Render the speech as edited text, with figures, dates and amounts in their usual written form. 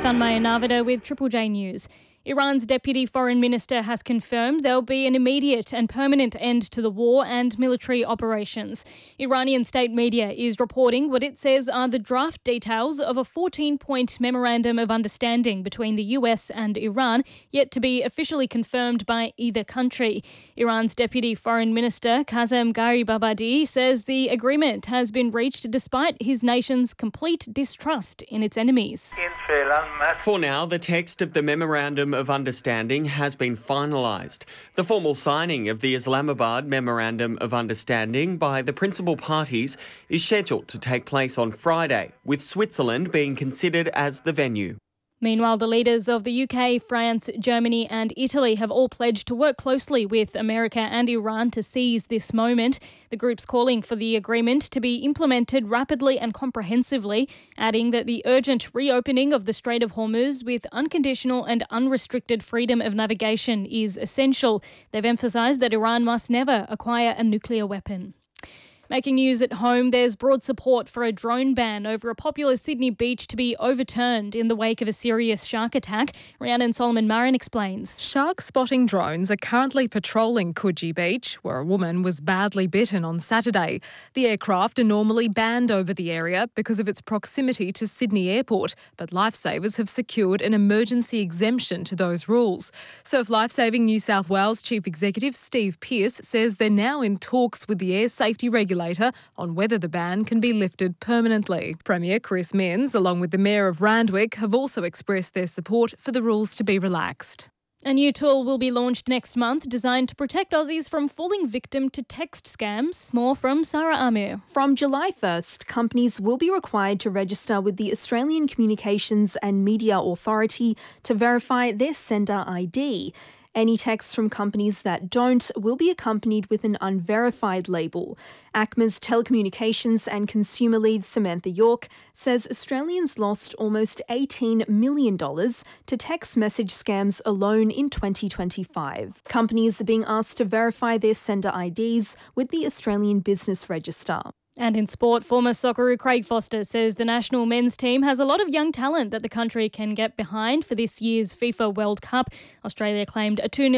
Thanmaya Navida with Triple J News. Iran's Deputy Foreign Minister has confirmed there'll be an immediate and permanent end to the war and military operations. Iranian state media is reporting what it says are the draft details of a 14-point memorandum of understanding between the US and Iran, yet to be officially confirmed by either country. Iran's Deputy Foreign Minister Kazem Garibabadi says the agreement has been reached despite his nation's complete distrust in its enemies. For now, the text of the Memorandum of Understanding has been finalised. The formal signing of the Islamabad Memorandum of Understanding by the principal parties is scheduled to take place on Friday, with Switzerland being considered as the venue. Meanwhile, the leaders of the UK, France, Germany and Italy have all pledged to work closely with America and Iran to seize this moment. The group's calling for the agreement to be implemented rapidly and comprehensively, adding that the urgent reopening of the Strait of Hormuz with unconditional and unrestricted freedom of navigation is essential. They've emphasised that Iran must never acquire a nuclear weapon. Making news at home, there's broad support for a drone ban over a popular Sydney beach to be overturned in the wake of a serious shark attack. Rhiannon Solomon-Marin explains. Shark spotting drones are currently patrolling Coogee Beach, where a woman was badly bitten on Saturday. The aircraft are normally banned over the area because of its proximity to Sydney Airport, but Lifesavers have secured an emergency exemption to those rules. Surf Lifesaving New South Wales Chief Executive Steve Pearce says they're now in talks with the air safety regulator on whether the ban can be lifted permanently. Premier Chris Minns, along with the Mayor of Randwick, have also expressed their support for the rules to be relaxed. A new tool will be launched next month designed to protect Aussies from falling victim to text scams. More from Sarah Amir. From July 1st, companies will be required to register with the Australian Communications and Media Authority to verify their sender ID. Any texts from companies that don't will be accompanied with an unverified label. ACMA's telecommunications and consumer lead Samantha York says Australians lost almost $18 million to text message scams alone in 2025. Companies are being asked to verify their sender IDs with the Australian Business Register. And in sport, former Socceroo Craig Foster says the national men's team has a lot of young talent that the country can get behind for this year's FIFA World Cup. Australia claimed a 2-0